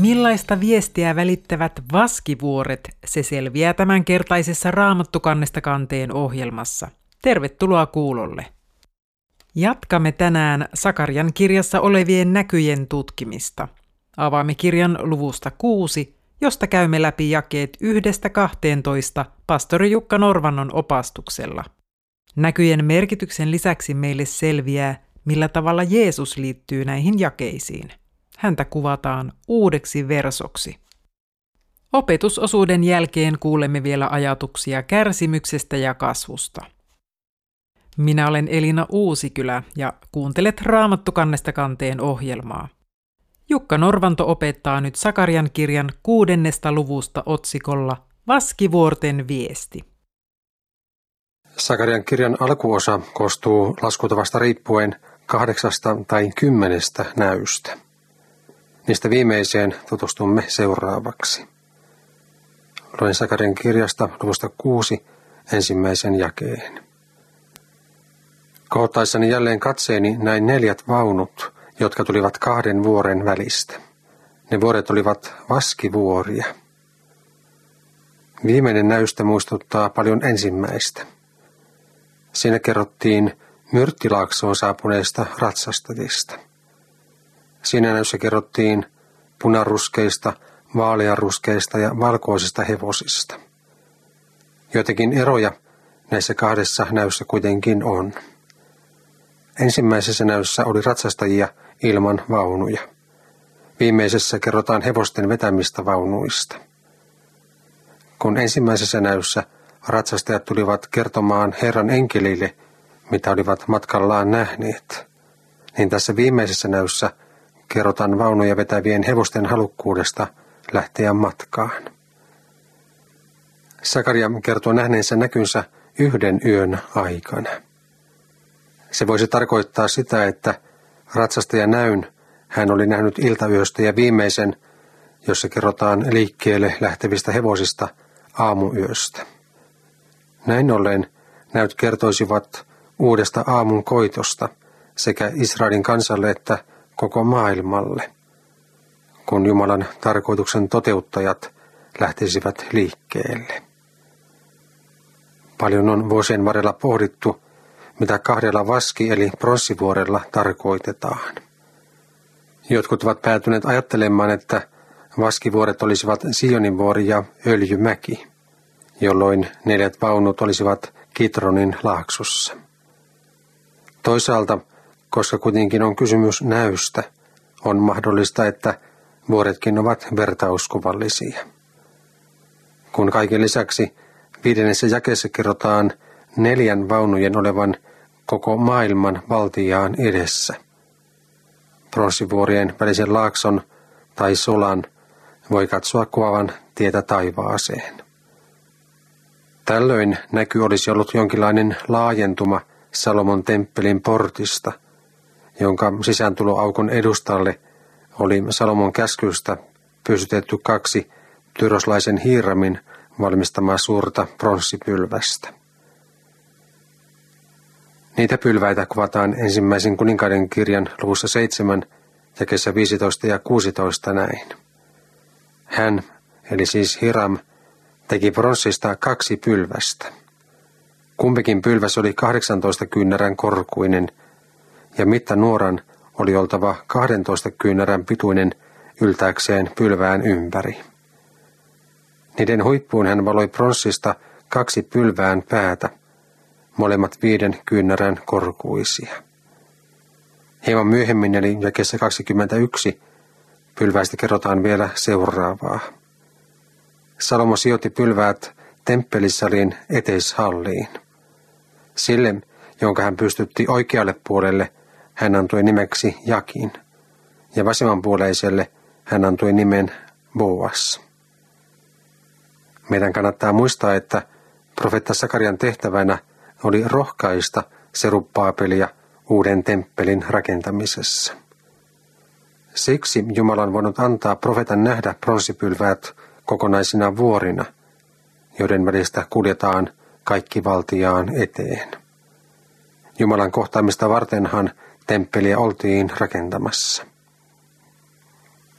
Millaista viestiä välittävät vaskivuoret, se selviää tämänkertaisessa Raamattu-kannesta kanteen ohjelmassa. Tervetuloa kuulolle. Jatkamme tänään Sakarian kirjassa olevien näkyjen tutkimista. Avaamme kirjan luvusta 6, josta käymme läpi jakeet 1-12 pastori Jukka Norvannon opastuksella. Näkyjen merkityksen lisäksi meille selviää, millä tavalla Jeesus liittyy näihin jakeisiin. Häntä kuvataan uudeksi versoksi. Opetusosuuden jälkeen kuulemme vielä ajatuksia kärsimyksestä ja kasvusta. Minä olen Elina Uusikylä ja kuuntelet Raamattu-kannesta kanteen ohjelmaa. Jukka Norvanto opettaa nyt Sakarian kirjan 6. luvusta otsikolla Vaskivuorten viesti. Sakarian kirjan alkuosa koostuu laskutavasta riippuen 8 tai 10 näystä. Niistä viimeiseen tutustumme seuraavaksi. Luen Sakarian kirjasta luvusta 6 ensimmäisen jakeen. Kohottaessani jälleen katseeni näin 4 vaunut, jotka tulivat 2 vuoren välistä. Ne vuoret olivat vaskivuoria. Viimeinen näystä muistuttaa paljon ensimmäistä. Siinä kerrottiin Myrttilaaksoon saapuneista ratsastajista. Siinä näyssä kerrottiin punaruskeista, vaaleanruskeista ja valkoisista hevosista. Joitakin eroja näissä 2 näyssä kuitenkin on. Ensimmäisessä näyssä oli ratsastajia ilman vaunuja. Viimeisessä kerrotaan hevosten vetämistä vaunuista. Kun ensimmäisessä näyssä ratsastajat tulivat kertomaan Herran enkelille, mitä olivat matkallaan nähneet, niin tässä viimeisessä näyssä kerrotaan vaunuja vetävien hevosten halukkuudesta lähteä matkaan. Sakaria kertoo nähneensä näkynsä 1 yön aikana. Se voisi tarkoittaa sitä, että ratsastajan näyn hän oli nähnyt iltayöstä ja viimeisen, jossa kerrotaan liikkeelle lähtevistä hevosista aamuyöstä. Näin ollen näyt kertoisivat uudesta aamun koitosta sekä Israelin kansalle että koko maailmalle, kun Jumalan tarkoituksen toteuttajat lähtisivät liikkeelle. Paljon on vuosien varrella pohdittu, mitä 2 vaski- eli pronssivuorella tarkoitetaan. Jotkut ovat päätyneet ajattelemaan, että vaskivuoret olisivat Sionin vuori ja Öljymäki, jolloin 4 vaunut olisivat Kitronin laaksossa. Toisaalta, koska kuitenkin on kysymys näystä, on mahdollista, että vuoretkin ovat vertauskuvallisia. Kun kaiken lisäksi 5. jakeessa kerrotaan 4 vaunujen olevan koko maailman valtiaan edessä. Pronssivuorien välisen laakson tai solan voi katsoa kuvaavan tietä taivaaseen. Tällöin näky olisi ollut jonkinlainen laajentuma Salomon temppelin portista, jonka sisääntuloaukon edustalle oli Salomon käskystä pystytetty 2 tyroslaisen Hiiramin valmistamaa suurta pronssipylvästä. Niitä pylväitä kuvataan ensimmäisen kuninkaiden kirjan luvussa 7, jakeessa 15 ja 16 näin. Hän, eli siis Hiram, teki pronssista 2 pylvästä. Kumpikin pylväs oli 18 kyynärän korkuinen, ja mittanuoran oli oltava 12 kyynärän pituinen yltääkseen pylvään ympäri. Niiden huippuun hän valoi pronssista 2 pylvään päätä, molemmat 5 kyynärän korkuisia. Hieman myöhemmin, eli jakeessa 21, pylväistä kerrotaan vielä seuraavaa. Salomo sijoitti pylväät temppelissalin eteishalliin. Sille, jonka hän pystytti oikealle puolelle, hän antoi nimeksi Jakin, ja vasemmanpuoleiselle hän antoi nimen Boas. Meidän kannattaa muistaa, että profeetta Sakarian tehtävänä oli rohkaista Serubbaabelia uuden temppelin rakentamisessa. Siksi Jumala on voinut antaa profeetan nähdä pronssipylväät kokonaisina vuorina, joiden välistä kuljetaan kaikki valtiaan eteen. Jumalan kohtaamista vartenhan temppeliä oltiin rakentamassa.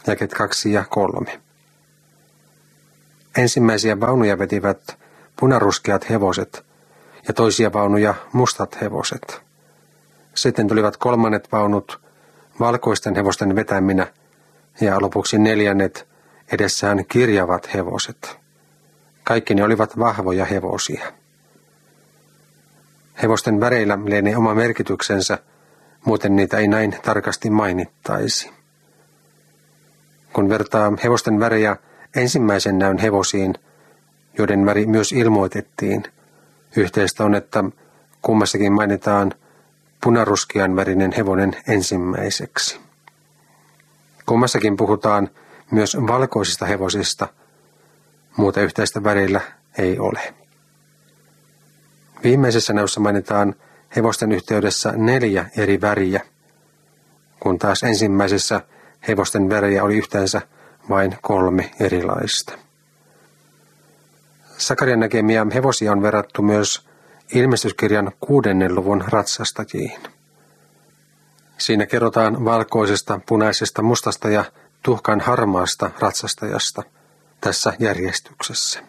jakeet 2 ja 3. Ensimmäisiä vaunuja vetivät punaruskeat hevoset ja toisia vaunuja mustat hevoset. Sitten tulivat kolmannet vaunut valkoisten hevosten vetäminä ja lopuksi neljännet edessään kirjavat hevoset. Kaikki ne olivat vahvoja hevosia. Hevosten väreillä lienee oma merkityksensä, muuten niitä ei näin tarkasti mainittaisi. Kun vertaa hevosten värejä ensimmäisen näyn hevosiin, joiden väri myös ilmoitettiin, yhteistä on, että kummassakin mainitaan punaruskean värinen hevonen ensimmäiseksi. Kummassakin puhutaan myös valkoisista hevosista, muuta yhteistä värillä ei ole. Viimeisessä näyssä mainitaan hevosten yhteydessä 4 eri väriä, kun taas ensimmäisessä hevosten värejä oli yhteensä vain 3 erilaista. Sakarian näkemiä hevosia on verrattu myös Ilmestyskirjan 6. luvun ratsastajiin. Siinä kerrotaan valkoisesta, punaisesta, mustasta ja tuhkan harmaasta ratsastajasta tässä järjestyksessä.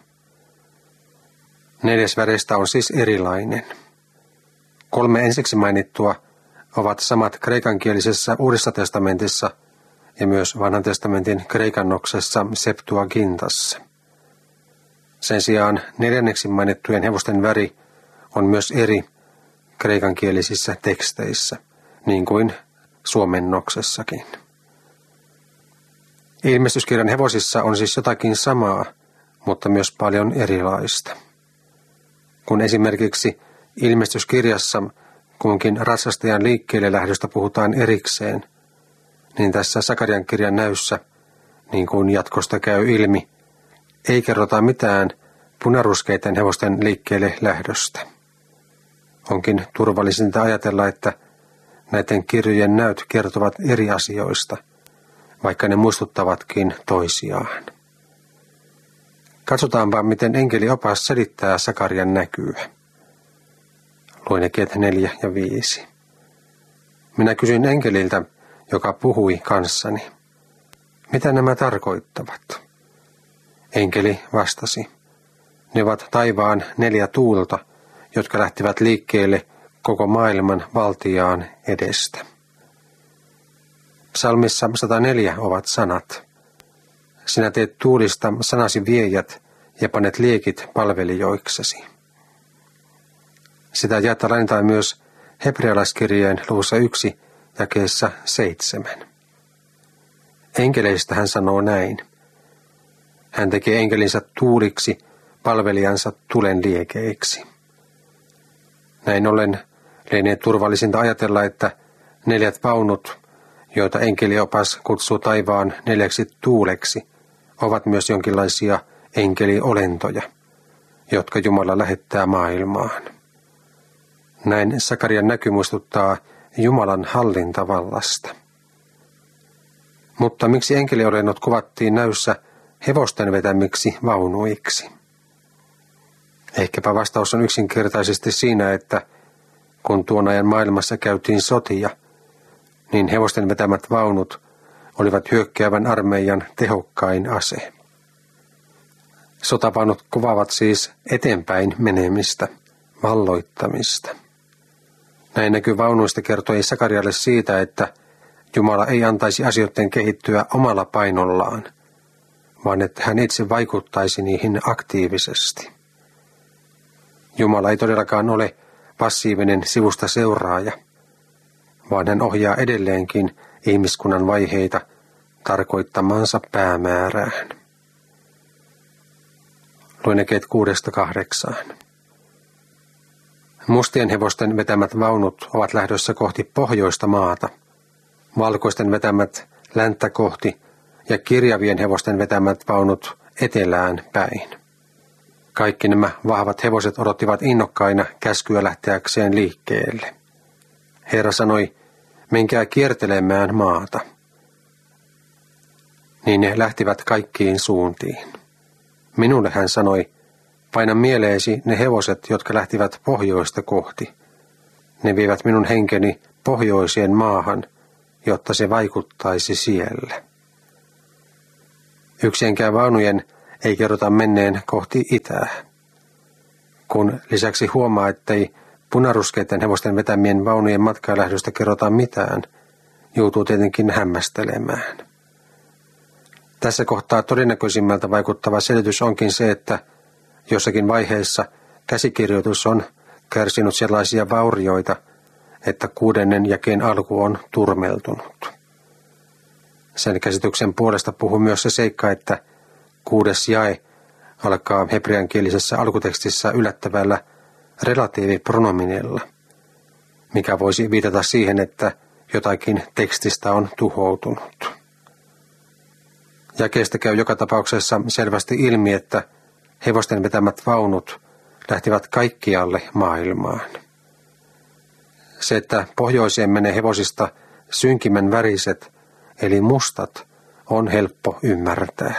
4 väreistä on siis erilainen. 3 ensiksi mainittua ovat samat kreikankielisessä Uudessa testamentissa ja myös Vanhan testamentin kreikannoksessa Septuagintassa. Sen sijaan 4. mainittujen hevosten väri on myös eri kreikankielisissä teksteissä, niin kuin suomennoksessakin. Ilmestyskirjan hevosissa on siis jotakin samaa, mutta myös paljon erilaista. Kun esimerkiksi Ilmestyskirjassa kunkin ratsastajan liikkeelle lähdöstä puhutaan erikseen, niin tässä Sakarian kirjan näyssä, niin kuin jatkosta käy ilmi, ei kerrota mitään punaruskeiden hevosten liikkeelle lähdöstä. Onkin turvallisinta ajatella, että näiden kirjojen näyt kertovat eri asioista, vaikka ne muistuttavatkin toisiaan. Katsotaanpa, miten enkeliopas selittää Sakarian näkyä. Luen jakeet 4 ja 5. Minä kysyin enkeliltä, joka puhui kanssani, mitä nämä tarkoittavat? Enkeli vastasi, ne ovat taivaan 4 tuulta, jotka lähtivät liikkeelle koko maailman valtiaan edestä. Psalmissa 104 ovat sanat. Sinä teet tuulista sanasi viejät ja panet liekit palvelijoiksesi. Sitä jaetta lainataan myös hebrealaiskirjeen luvussa 1 jakeessa 7. Enkeleistä hän sanoo näin. Hän tekee enkelinsä tuuliksi, palvelijansa tulen liekeiksi. Näin ollen lienee turvallisinta ajatella, että 4 vaunut, joita enkeliopas kutsuu taivaan 4 tuuleksi, ovat myös jonkinlaisia enkeliolentoja, jotka Jumala lähettää maailmaan. Näin Sakarian näky muistuttaa Jumalan hallintavallasta. Mutta miksi enkeliolennot kuvattiin näyssä hevosten vetämiksi vaunuiksi? Ehkäpä vastaus on yksinkertaisesti siinä, että kun tuon ajan maailmassa käytiin sotia, niin hevosten vetämät vaunut olivat hyökkäävän armeijan tehokkain ase. Sotavaunut kuvaavat siis eteenpäin menemistä, valloittamista. Näin näky vaunuista kertoi Sakarialle siitä, että Jumala ei antaisi asioiden kehittyä omalla painollaan, vaan että hän itse vaikuttaisi niihin aktiivisesti. Jumala ei todellakaan ole passiivinen sivusta seuraaja, vaan hän ohjaa edelleenkin ihmiskunnan vaiheita tarkoittamansa päämäärään. Luen jakeet 6-8. Mustien hevosten vetämät vaunut ovat lähdössä kohti pohjoista maata, valkoisten vetämät länttä kohti ja kirjavien hevosten vetämät vaunut etelään päin. Kaikki nämä vahvat hevoset odottivat innokkaina käskyä lähteäkseen liikkeelle. Herra sanoi, menkää kiertelemään maata. Niin ne lähtivät kaikkiin suuntiin. Minulle hän sanoi, paina mieleesi ne hevoset, jotka lähtivät pohjoista kohti. Ne vievät minun henkeni pohjoiseen maahan, jotta se vaikuttaisi siellä. Yksienkään vaunujen ei kerrota menneen kohti itää. Kun lisäksi huomaa, ettei punaruskeiden hevosten vetämien vaunujen matkalähdöstä kerrota mitään, joutuu tietenkin hämmästelemään. Tässä kohtaa todennäköisimmältä vaikuttava selitys onkin se, että jossakin vaiheessa käsikirjoitus on kärsinyt sellaisia vaurioita, että 6. jakeen alku on turmeltunut. Sen käsityksen puolesta puhuu myös se seikka, että 6. jae alkaa hebreankielisessä alkutekstissä yllättävällä relatiivipronominella, mikä voisi viitata siihen, että jotakin tekstistä on tuhoutunut. Jakeesta käy joka tapauksessa selvästi ilmi, että hevosten vetämät vaunut lähtivät kaikkialle maailmaan. Se, että pohjoiseen menee hevosista synkimän väriset, eli mustat, on helppo ymmärtää.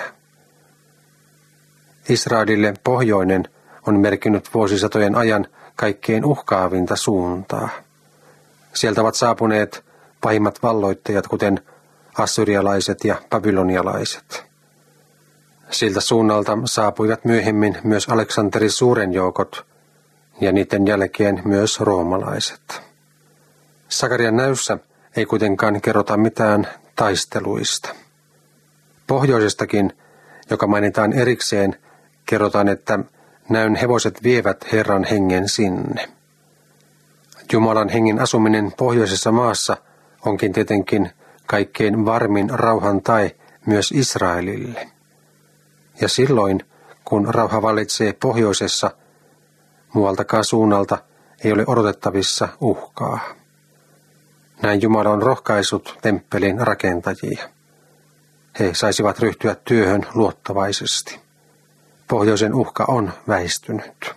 Israelille pohjoinen on merkinnyt vuosisatojen ajan kaikkein uhkaavinta suuntaa. Sieltä ovat saapuneet pahimmat valloittajat, kuten assyrialaiset ja babylonialaiset. Siltä suunnalta saapuivat myöhemmin myös Aleksanterin suuren joukot ja niiden jälkeen myös roomalaiset. Sakarian näyssä ei kuitenkaan kerrota mitään taisteluista. Pohjoisestakin, joka mainitaan erikseen, kerrotaan, että näyn hevoset vievät Herran hengen sinne. Jumalan hengen asuminen pohjoisessa maassa onkin tietenkin kaikkein varmin rauhan tae myös Israelille. Ja silloin, kun rauha vallitsee pohjoisessa, muualtakaan suunnalta ei ole odotettavissa uhkaa. Näin Jumala on rohkaissut temppelin rakentajia. He saisivat ryhtyä työhön luottavaisesti. Pohjoisen uhka on väistynyt.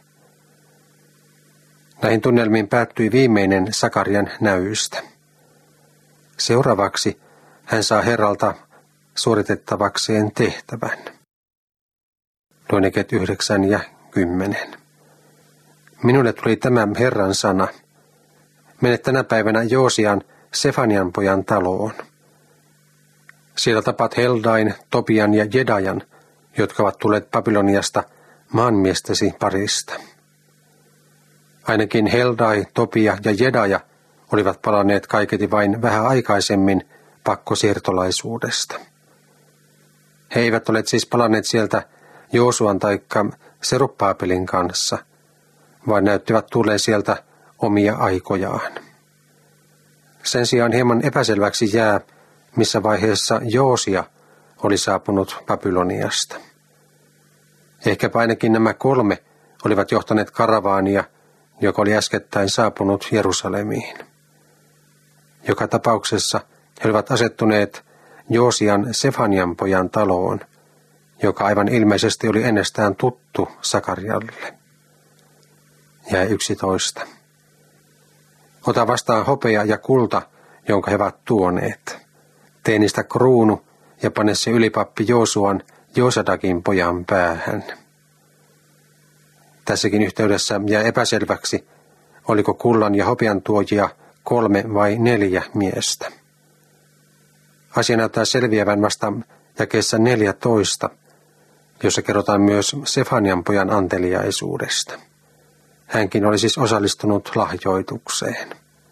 Näihin tunnelmiin päättyi viimeinen Sakarian näyistä. Seuraavaksi hän saa Herralta suoritettavakseen tehtävän. Luen jakeet 9 ja 10. Minulle tuli tämä Herran sana. Mene tänä päivänä Joosian, Sefanian pojan taloon. Siellä tapaat Heldain, Tobian ja Jedajan, jotka ovat tulleet Babyloniasta maanmiestesi parista. Ainakin Heldai, Tobia ja Jedaja olivat palanneet kaiketi vain vähän aikaisemmin pakkosiirtolaisuudesta. He eivät ole siis palanneet sieltä Joosuan taikka Serubbaabelin kanssa, vaan näyttivät tulleen sieltä omia aikojaan. Sen sijaan hieman epäselväksi jää, missä vaiheessa Joosia oli saapunut Babyloniasta. Ehkäpä ainakin nämä 3 olivat johtaneet karavaania, joka oli äskettäin saapunut Jerusalemiin. Joka tapauksessa he olivat asettuneet Joosian Sefanian pojan taloon, joka aivan ilmeisesti oli ennestään tuttu Sakarialle. Jae 11. Ota vastaan hopea ja kulta, jonka he ovat tuoneet. Tee niistä kruunu ja pane se ylipappi Joosuan, Joosadakin pojan päähän. Tässäkin yhteydessä jää epäselväksi, oliko kullan ja hopean tuojia 3 vai 4 miestä. Asia näyttää selviävän vasta jakeessa 14, jossa kerrotaan myös Sefanian pojan anteliaisuudesta. Hänkin oli siis osallistunut lahjoitukseen.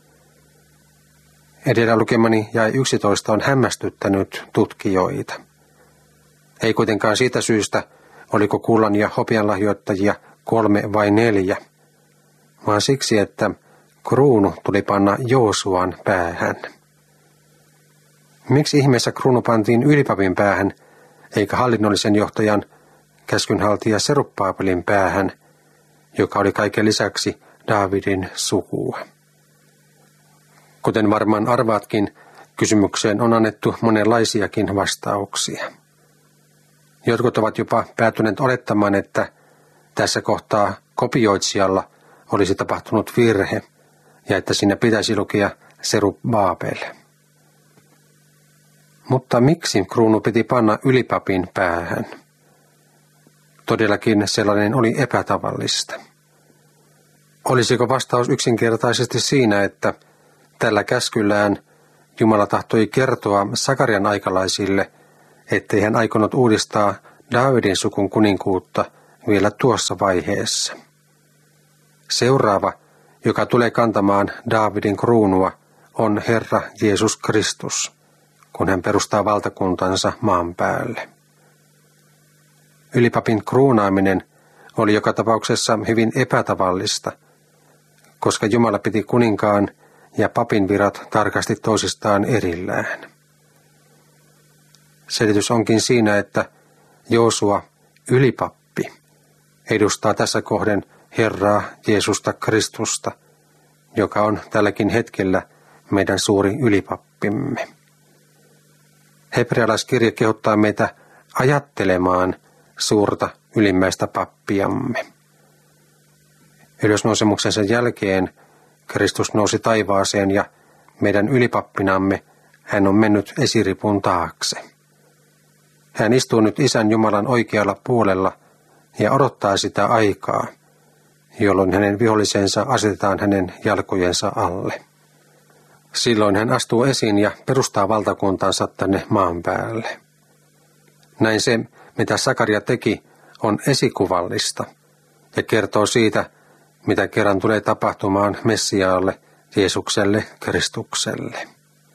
Edellä lukemani jae 11 on hämmästyttänyt tutkijoita. Ei kuitenkaan siitä syystä, oliko kullan ja hopean lahjoittajia 3 vai 4, vaan siksi, että kruunu tuli panna Joosuan päähän. Miksi ihmeessä kruunu pantiin ylipapin päähän, eikä hallinnollisen johtajan käskynhaltija Serubbaabelin päähän, joka oli kaiken lisäksi Daavidin sukua? Kuten varmaan arvaatkin, kysymykseen on annettu monenlaisiakin vastauksia. Jotkut ovat jopa päätyneet olettamaan, että tässä kohtaa kopioitsijalla olisi tapahtunut virhe ja että siinä pitäisi lukea Serubbaabel. Mutta miksi kruunu piti panna ylipapin päähän? Todellakin sellainen oli epätavallista. Olisiko vastaus yksinkertaisesti siinä, että tällä käskyllään Jumala tahtoi kertoa Sakarian aikalaisille, ettei hän aikonut uudistaa Daavidin sukun kuninkuutta vielä tuossa vaiheessa. Seuraava, joka tulee kantamaan Daavidin kruunua, on Herra Jeesus Kristus, kun hän perustaa valtakuntansa maan päälle. Ylipapin kruunaaminen oli joka tapauksessa hyvin epätavallista, koska Jumala piti kuninkaan ja papin virat tarkasti toisistaan erillään. Selitys onkin siinä, että Joosua, ylipappi, edustaa tässä kohden Herraa Jeesusta Kristusta, joka on tälläkin hetkellä meidän suuri ylipappimme. Hebrealaiskirja kehottaa meitä ajattelemaan suurta ylimmäistä pappiamme. Ylösnousemuksensa jälkeen Kristus nousi taivaaseen ja meidän ylipappinamme hän on mennyt esiripun taakse. Hän istuu nyt Isän Jumalan oikealla puolella ja odottaa sitä aikaa, jolloin hänen vihollisensa asetetaan hänen jalkojensa alle. Silloin hän astuu esiin ja perustaa valtakuntansa tänne maan päälle. Näin se, mitä Sakaria teki, on esikuvallista ja kertoo siitä, mitä kerran tulee tapahtumaan Messiaalle, Jeesukselle, Kristukselle.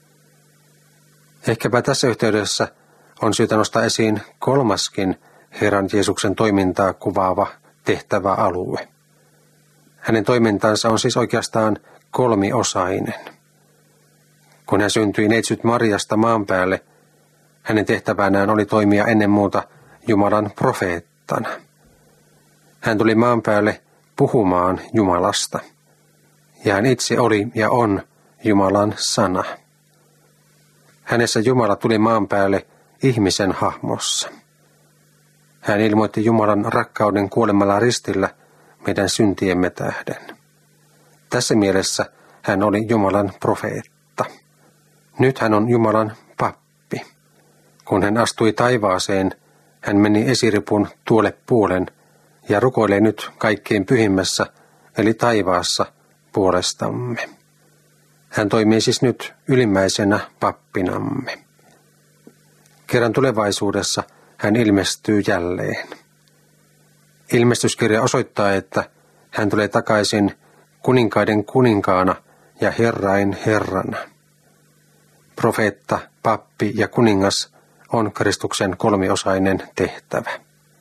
Ehkäpä tässä yhteydessä on syytä nostaa esiin kolmaskin Herran Jeesuksen toimintaa kuvaava tehtävä alue. Hänen toimintansa on siis oikeastaan kolmiosainen. Kun hän syntyi neitsyt Mariasta maan päälle, hänen tehtävänään oli toimia ennen muuta Jumalan profeettana. Hän tuli maan päälle puhumaan Jumalasta, ja hän itse oli ja on Jumalan sana. Hänessä Jumala tuli maan päälle ihmisen hahmossa. Hän ilmoitti Jumalan rakkauden kuolemalla ristillä meidän syntiemme tähden. Tässä mielessä hän oli Jumalan profeetta. Nyt hän on Jumalan pappi. Kun hän astui taivaaseen, hän meni esiripun tuolle puolen ja rukoilee nyt kaikkein pyhimmässä, eli taivaassa, puolestamme. Hän toimii siis nyt ylimmäisenä pappinamme. Kerran tulevaisuudessa hän ilmestyy jälleen. Ilmestyskirja osoittaa, että hän tulee takaisin kuninkaiden kuninkaana ja herrain herrana. Profeetta, pappi ja kuningas on Kristuksen kolmiosainen tehtävä.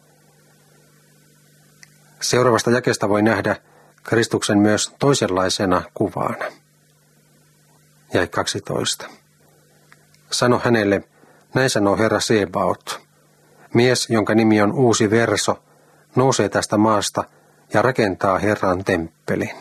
Seuraavasta jakeesta voi nähdä Kristuksen myös toisenlaisena kuvana. Jae 12. Sano hänelle, näin sanoo Herra Sebaot. Mies, jonka nimi on Uusi Verso, nousee tästä maasta ja rakentaa Herran temppelin.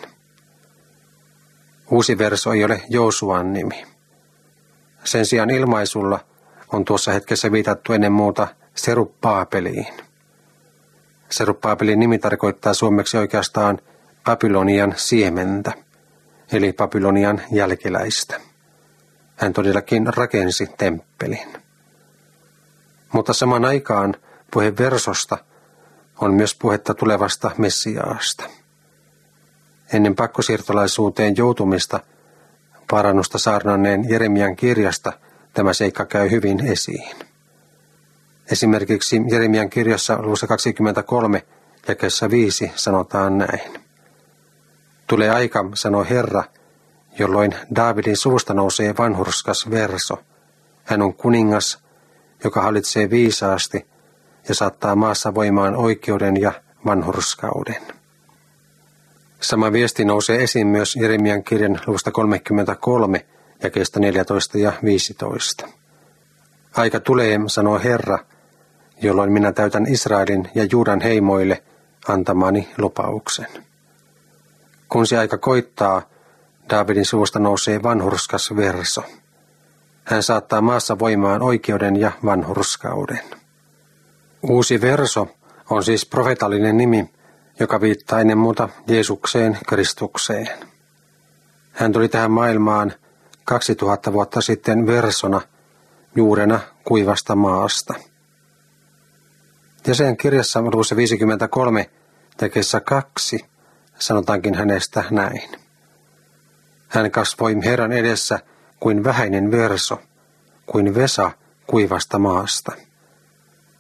Uusi Verso ei ole Joosuan nimi. Sen sijaan ilmaisulla on tuossa hetkessä viitattu ennen muuta Serubbaabeliin. Serubbaabelin nimi tarkoittaa suomeksi oikeastaan Babylonian siementä, eli Babylonian jälkeläistä. Hän todellakin rakensi temppelin. Mutta samaan aikaan puhe versosta on myös puhetta tulevasta Messiaasta. Ennen pakkosiirtolaisuuteen joutumista parannusta saarnanneen Jeremian kirjasta tämä seikka käy hyvin esiin. Esimerkiksi Jeremian kirjassa luvussa 23 jakeessa 5 sanotaan näin. Tulee aika, sanoo Herra, jolloin Daavidin suvusta nousee vanhurskas Verso. Hän on kuningas, joka hallitsee viisaasti ja saattaa maassa voimaan oikeuden ja vanhurskauden. Sama viesti nousee esiin myös Jeremian kirjan luvusta 33 jakeesta 14 ja 15. Aika tulee, sanoo Herra, jolloin minä täytän Israelin ja Juudan heimoille antamani lupauksen. Kun se aika koittaa, Daavidin suvusta nousee vanhurskas Verso. Hän saattaa maassa voimaan oikeuden ja vanhurskauden. Uusi Verso on siis profeetallinen nimi, joka viittaa ennen muuta Jeesukseen Kristukseen. Hän tuli tähän maailmaan 2000 vuotta sitten versona, juurena kuivasta maasta. Ja sen kirjassa luvussa 53 jakeessa 2 sanotaankin hänestä näin. Hän kasvoi Herran edessä kuin vähäinen verso, kuin vesa kuivasta maasta.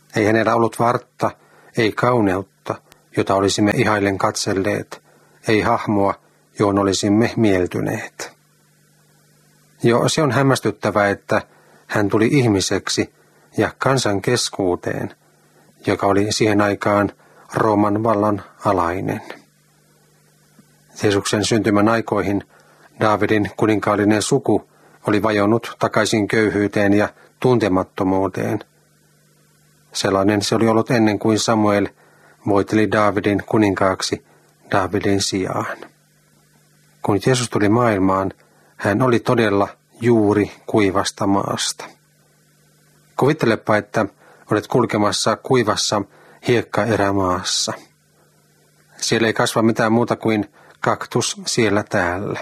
Ei hänellä ollut vartta, ei kauneutta, jota olisimme ihaillen katselleet, ei hahmoa, johon olisimme mieltyneet. Jo se on hämmästyttävää, että hän tuli ihmiseksi ja kansan keskuuteen, joka oli siihen aikaan Rooman vallan alainen. Jeesuksen syntymän aikoihin Daavidin kuninkaallinen suku oli vajonnut takaisin köyhyyteen ja tuntemattomuuteen. Sellainen se oli ollut ennen kuin Samuel voiteli Daavidin kuninkaaksi Daavidin sijaan. Kun Jeesus tuli maailmaan, hän oli todella juuri kuivasta maasta. Kuvittelepa, että olet kulkemassa kuivassa hiekkaerämaassa. Siellä ei kasva mitään muuta kuin kaktus siellä täällä.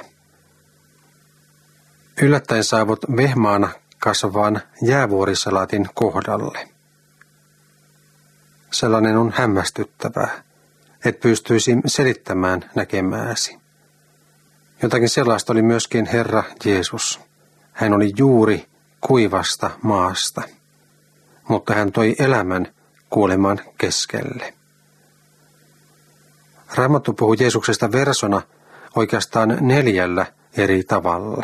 Yllättäen saavut vehmaana kasvavan jäävuorisalaatin kohdalle. Sellainen on hämmästyttävää, et pystyisi selittämään näkemääsi. Jotakin sellaista oli myöskin Herra Jeesus. Hän oli juuri kuivasta maasta, mutta hän toi elämän kuoleman keskelle. Raamattu puhuu Jeesuksesta versona oikeastaan 4 eri tavalla.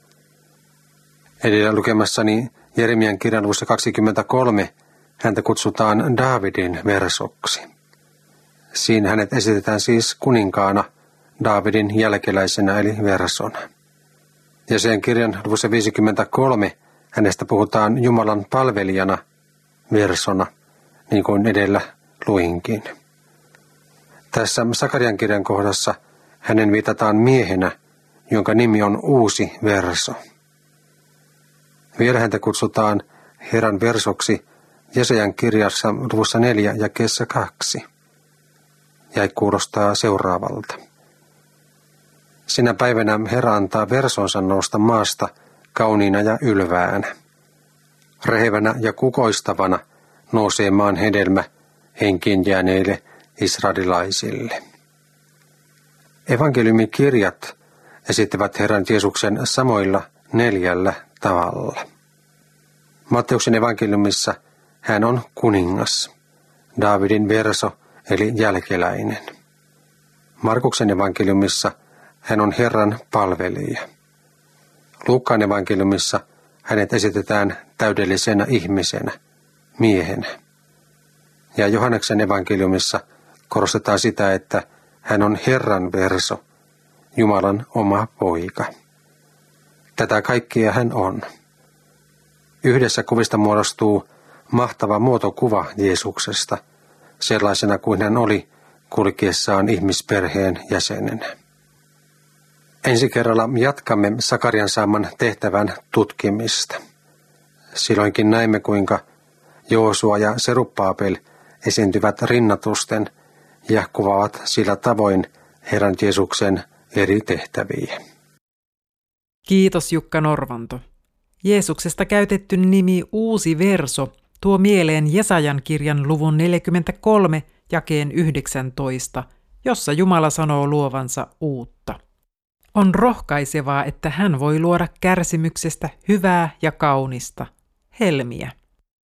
Edellä lukemassani Jeremian kirjan luvussa 23 häntä kutsutaan Daavidin versoksi. Siinä hänet esitetään siis kuninkaana Daavidin jälkeläisenä eli versona. Ja sen kirjan luvussa 53 hänestä puhutaan Jumalan palvelijana versona, niin kuin edellä luinkin. Tässä Sakarian kirjan kohdassa hänen viitataan miehenä, jonka nimi on uusi verso. Vielä häntä kutsutaan Herran versoksi Jesajan kirjassa luvussa 4 jakeessa 2. Ja kuulostaa seuraavalta. Sinä päivänä Herra antaa versonsa nousta maasta kauniina ja ylväänä. Rehevänä ja kukoistavana nousee maan hedelmä henkiin jääneille israelilaisille. Evankeliumikirjat esittävät Herran Jeesuksen samoilla 4 tavalla. Matteuksen evankeliumissa hän on kuningas, Daavidin verso eli jälkeläinen. Markuksen evankeliumissa hän on Herran palvelija. Luukkaan evankeliumissa hänet esitetään täydellisenä ihmisenä, miehenä. Ja Johanneksen evankeliumissa korostetaan sitä, että hän on Herran verso, Jumalan oma poika. Tätä kaikkea hän on. Yhdessä kuvista muodostuu mahtava muotokuva Jeesuksesta, sellaisena kuin hän oli kulkiessaan ihmisperheen jäsenenä. Ensi kerralla jatkamme Sakarian saaman tehtävän tutkimista. Silloinkin näemme, kuinka Joosua ja Serubbaabel esiintyvät rinnatusten ja kuvaavat sillä tavoin Herran Jeesuksen eri tehtäviä. Kiitos Jukka Norvanto. Jeesuksesta käytetty nimi uusi verso tuo mieleen Jesajan kirjan luvun 43 jakeen 19, jossa Jumala sanoo luovansa uutta. On rohkaisevaa, että hän voi luoda kärsimyksestä hyvää ja kaunista, helmiä.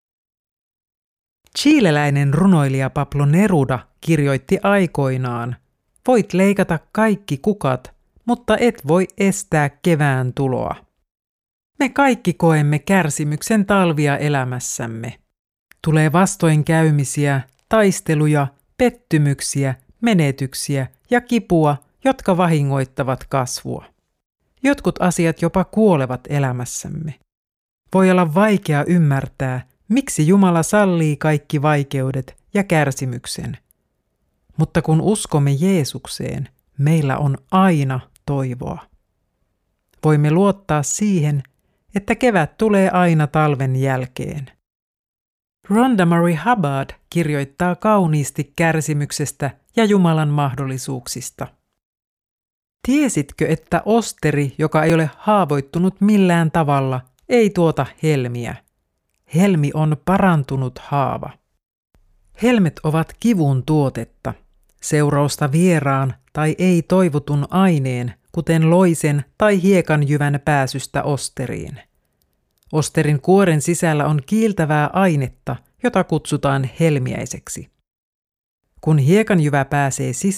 Chileläinen runoilija Pablo Neruda kirjoitti aikoinaan, voit leikata kaikki kukat, mutta et voi estää kevään tuloa. Me kaikki koemme kärsimyksen talvia elämässämme. Tulee vastoinkäymisiä, taisteluja, pettymyksiä, menetyksiä ja kipua, jotka vahingoittavat kasvua. Jotkut asiat jopa kuolevat elämässämme. Voi olla vaikea ymmärtää, miksi Jumala sallii kaikki vaikeudet ja kärsimyksen. Mutta kun uskomme Jeesukseen, meillä on aina toivoa. Voimme luottaa siihen, että kevät tulee aina talven jälkeen. Rhonda Marie Hubbard kirjoittaa kauniisti kärsimyksestä ja Jumalan mahdollisuuksista. Tiesitkö, että osteri, joka ei ole haavoittunut millään tavalla, ei tuota helmiä? Helmi on parantunut haava. Helmet ovat kivun tuotetta, seurausta vieraan tai ei-toivotun aineen, kuten loisen tai hiekanjyvän pääsystä osteriin. Osterin kuoren sisällä on kiiltävää ainetta, jota kutsutaan helmiäiseksi. Kun hiekanjyvä pääsee sisään,